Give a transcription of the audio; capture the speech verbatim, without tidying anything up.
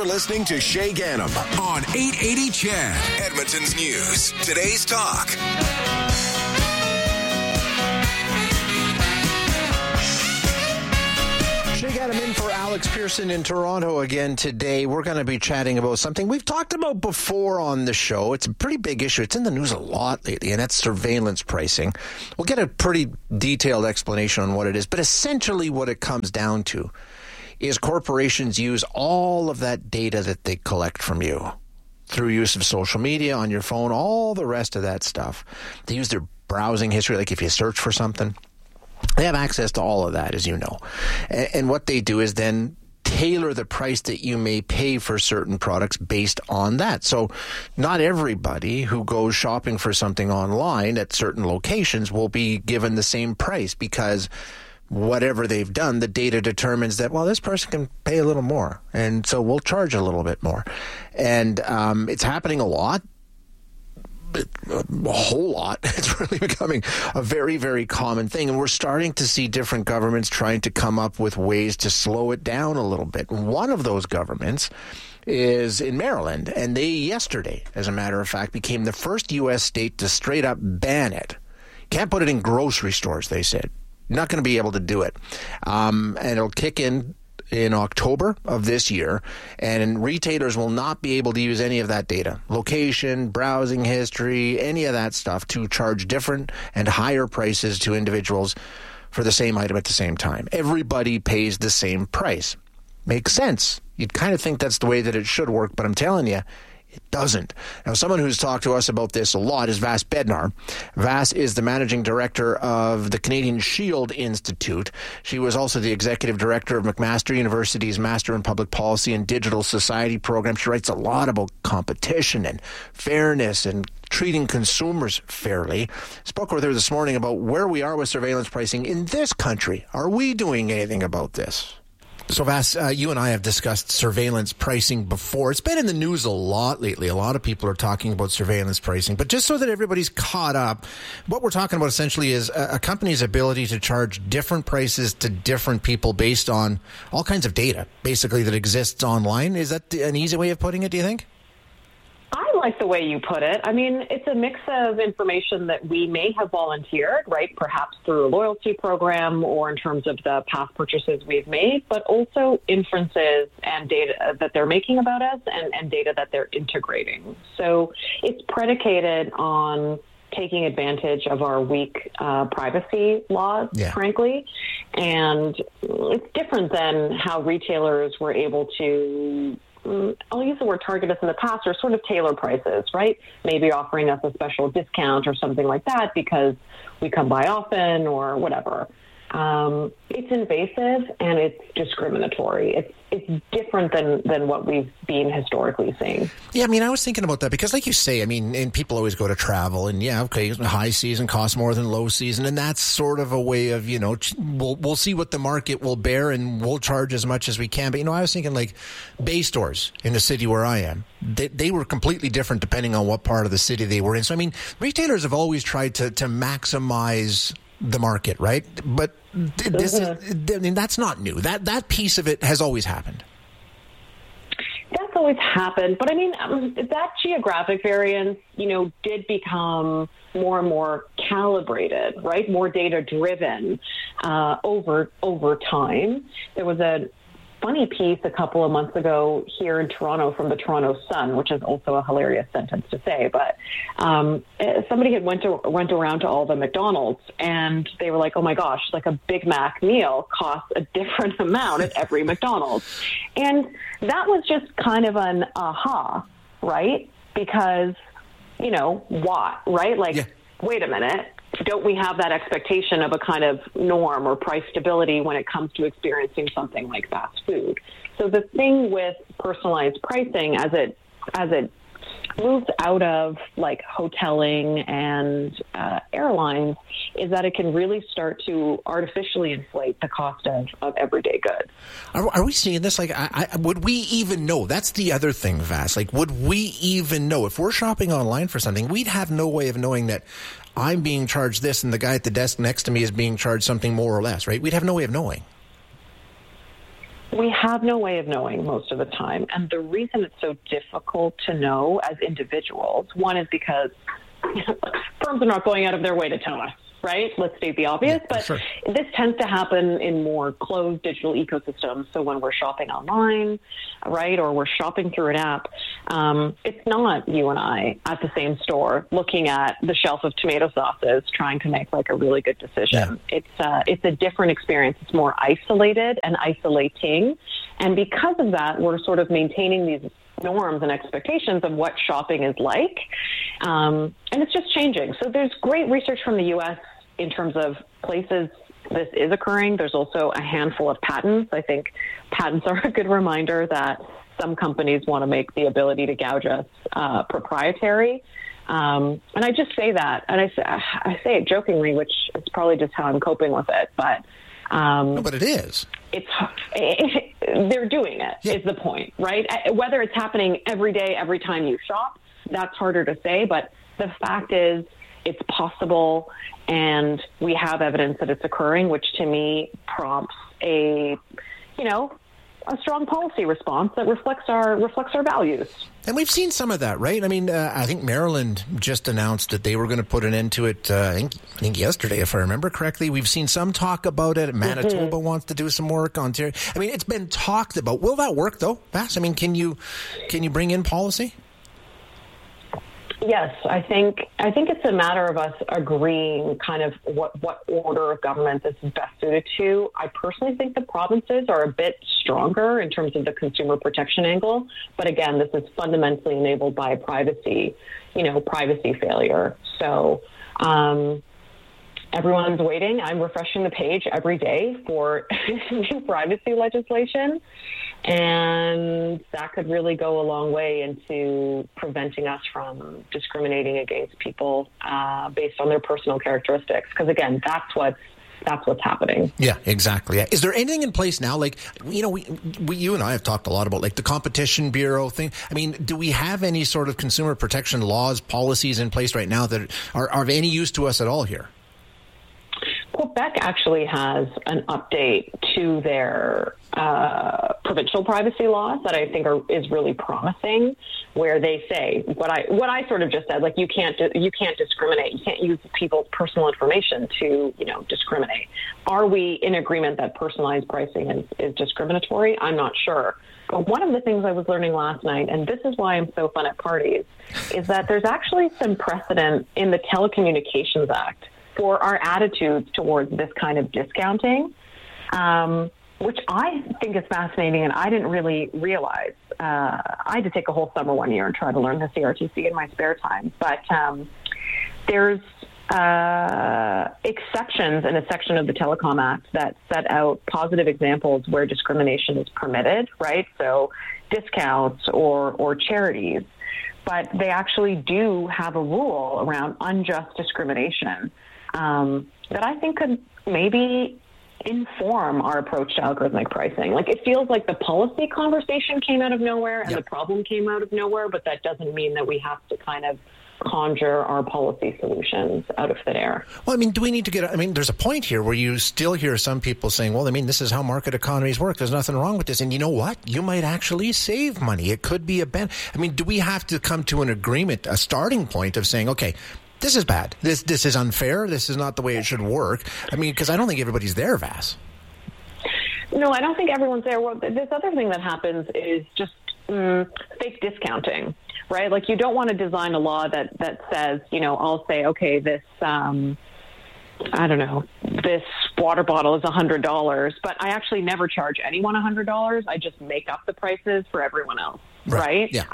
You're listening to Shay Ganem on eight eighty C H E D, Edmonton's News. Today's Talk. Shay Ganem in for Alex Pearson in Toronto again today. We're going to be chatting about something we've talked about before on the show. It's a pretty big issue. It's in the news a lot lately, and that's surveillance pricing. We'll get a pretty detailed explanation on what it is, but essentially what it comes down to is corporations use all of that data that they collect from you through use of social media, on your phone, all the rest of that stuff. They use their browsing history, like if you search for something. They have access to all of that, as you know. And, and what they do is then tailor the price that you may pay for certain products based on that. So not everybody who goes shopping for something online at certain locations will be given the same price, because whatever they've done, the data determines that, well, this person can pay a little more, and so we'll charge a little bit more. And um, it's happening a lot, a whole lot. It's really becoming a very, very common thing, and we're starting to see different governments trying to come up with ways to slow it down a little bit. One of those governments is in Maryland, and they yesterday, as a matter of fact, became the first U S state to straight up ban it. Can't put it in grocery stores, they said. Not going to be able to do it. Um, and it'll kick in in October of this year, and retailers will not be able to use any of that data, location, browsing history, any of that stuff, to charge different and higher prices to individuals for the same item at the same time. Everybody pays the same price. Makes sense. You'd kind of think that's the way that it should work, but I'm telling you, it doesn't. Now, someone who's talked to us about this a lot is Vas Bednar. Vas is the managing director of the Canadian Shield Institute. She was also the executive director of McMaster University's Master in Public Policy and Digital Society program. She writes a lot about competition and fairness and treating consumers fairly. Spoke with her this morning about where we are with surveillance pricing in this country. Are we doing anything about this? So, Vas, uh, you and I have discussed surveillance pricing before. It's been in the news a lot lately. A lot of people are talking about surveillance pricing. But just so that everybody's caught up, what we're talking about essentially is a, a company's ability to charge different prices to different people based on all kinds of data, basically, that exists online. Is that an easy way of putting it, do you think? I like the way you put it. I mean, it's a mix of information that we may have volunteered, right, perhaps through a loyalty program or in terms of the past purchases we've made, but also inferences and data that they're making about us and, and data that they're integrating. So it's predicated on taking advantage of our weak uh, privacy laws, yeah. frankly. And it's different than how retailers were able to, I'll use the word target us in the past, or sort of tailor prices, right? Maybe offering us a special discount or something like that because we come by often or whatever. Um, it's invasive and it's discriminatory. It's it's different than, than what we've been historically seeing. Yeah, I mean, I was thinking about that because, like you say, I mean, and people always go to travel, and yeah, okay, high season costs more than low season, and that's sort of a way of, you know, we'll we'll see what the market will bear, and we'll charge as much as we can. But you know, I was thinking like Bay stores in the city where I am, they, they were completely different depending on what part of the city they were in. So I mean, retailers have always tried to to maximize the market, right? But this mm-hmm. is, I mean, that's not new. That that piece of it has always happened. That's always happened. But I mean, um, that geographic variance, you know, did become more and more calibrated, right? More data driven uh, over over time. There was a funny piece a couple of months ago here in Toronto from the Toronto Sun, which is also a hilarious sentence to say, but um, somebody had went to went around to all the McDonald's and they were like, oh my gosh, like a Big Mac meal costs a different amount at every McDonald's. And that was just kind of an aha, right? Because, you know, what, right? Like, yeah. Wait a minute. Don't we have that expectation of a kind of norm or price stability when it comes to experiencing something like fast food? So the thing with personalized pricing as it as it moves out of like hoteling and uh, airlines is that it can really start to artificially inflate the cost of, of everyday goods. Are, are we seeing this? Like, I, I, would we even know? That's the other thing, Vas. Like, would we even know? If we're shopping online for something, we'd have no way of knowing that I'm being charged this and the guy at the desk next to me is being charged something more or less, right? We'd have no way of knowing. We have no way of knowing most of the time. And the reason it's so difficult to know as individuals, one is because firms are not going out of their way to tell us, right? Let's state the obvious. Yeah, but sure. This tends to happen in more closed digital ecosystems. So when we're shopping online, right, or we're shopping through an app, um, it's not you and I at the same store looking at the shelf of tomato sauces trying to make like a really good decision. Yeah. It's uh, it's a different experience. It's more isolated and isolating. And because of that, we're sort of maintaining these norms and expectations of what shopping is like. Um, and it's just changing. So there's great research from the U S in terms of places this is occurring. There's also a handful of patents. I think patents are a good reminder that some companies want to make the ability to gouge us uh, proprietary. Um, and I just say that, and I say, I say it jokingly, which is probably just how I'm coping with it. But um, no, but it is. It's it, they're doing it. Yeah. Is the point, right? Whether it's happening every day, every time you shop, that's harder to say. But the fact is, it's possible, and we have evidence that it's occurring, which to me prompts a, you know, a strong policy response that reflects our reflects our values. And we've seen some of that, right? I mean, uh, I think Maryland just announced that they were going to put an end to it, uh, I, think, I think yesterday, if I remember correctly. We've seen some talk about it. Manitoba mm-hmm. wants to do some work. Ontario. I mean, it's been talked about. Will that work, though, Vass? I mean, can you can you bring in policy? Yes, I think I think it's a matter of us agreeing kind of what, what order of government this is best suited to. I personally think the provinces are a bit stronger in terms of the consumer protection angle. But again, this is fundamentally enabled by privacy, you know, privacy failure. So um, everyone's waiting. I'm refreshing the page every day for new privacy legislation. And that could really go a long way into preventing us from discriminating against people uh, based on their personal characteristics. Because again, that's what's that's what's happening. Yeah, exactly. Yeah. Is there anything in place now? Like, you know, we, we, you and I have talked a lot about like the Competition Bureau thing. I mean, do we have any sort of consumer protection laws, policies in place right now that are, are of any use to us at all here? Quebec actually has an update to their uh, provincial privacy laws that I think are, is really promising, where they say what I what I sort of just said, like you can't you can't discriminate, you can't use people's personal information to you know discriminate. Are we in agreement that personalized pricing is, is discriminatory? I'm not sure. But one of the things I was learning last night, and this is why I'm so fun at parties, is that there's actually some precedent in the Telecommunications Act for our attitudes towards this kind of discounting, um, which I think is fascinating, and I didn't really realize. Uh, I had to take a whole summer one year and try to learn the C R T C in my spare time. But um, there's uh, exceptions in a section of the Telecom Act that set out positive examples where discrimination is permitted, right? So discounts or, or charities. But they actually do have a rule around unjust discrimination Um, that I think could maybe inform our approach to algorithmic pricing. Like, it feels like the policy conversation came out of nowhere and yep. the problem came out of nowhere, but that doesn't mean that we have to kind of conjure our policy solutions out of thin air. Well, I mean, do we need to get, I mean, there's a point here where you still hear some people saying, well, I mean, this is how market economies work. There's nothing wrong with this. And you know what? You might actually save money. It could be a ben. I mean, do we have to come to an agreement, a starting point of saying, okay, this is bad. This this is unfair. This is not the way it should work. I mean, because I don't think everybody's there, Vass. No, I don't think everyone's there. Well, this other thing that happens is just mm, fake discounting, right? Like, you don't want to design a law that, that says, you know, I'll say, okay, this, um, I don't know, this water bottle is one hundred dollars, but I actually never charge anyone one hundred dollars. I just make up the prices for everyone else, right? right? Yeah.